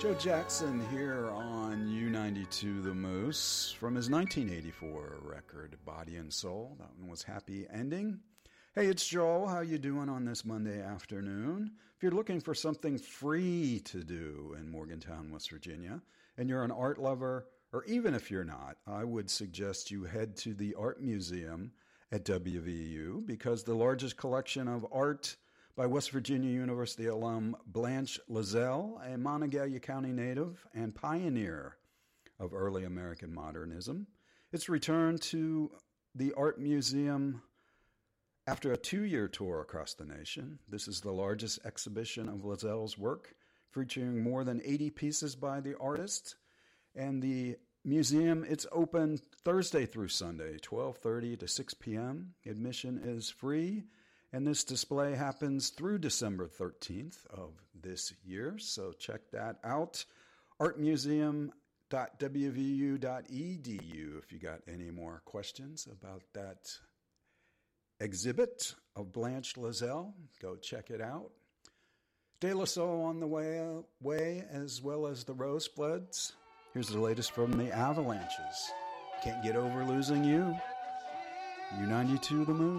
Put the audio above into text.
Joe Jackson here on U92 The Moose from his 1984 record, Body and Soul. That one was Happy Ending. Hey, it's Joel. How you doing on this Monday afternoon? If you're looking for something free to do in Morgantown, West Virginia, and you're an art lover, or even if you're not, I would suggest you head to the Art Museum at WVU because the largest collection of art by West Virginia University alum Blanche Lazelle, a Monongalia County native and pioneer of early American modernism. It's returned to the Art Museum after a 2-year tour across the nation. This is the largest exhibition of Lazelle's work, featuring more than 80 pieces by the artist. And the museum, it's open Thursday through Sunday, 12:30 to 6 p.m. Admission is free. And this display happens through December 13th of this year, so check that out. artmuseum.wvu.edu if you got any more questions about that exhibit of Blanche Lazelle. Go check it out. De La Soul on the way, as well as the Rosebloods. Here's the latest from the Avalanches. Can't get over losing you. U92 The Moon.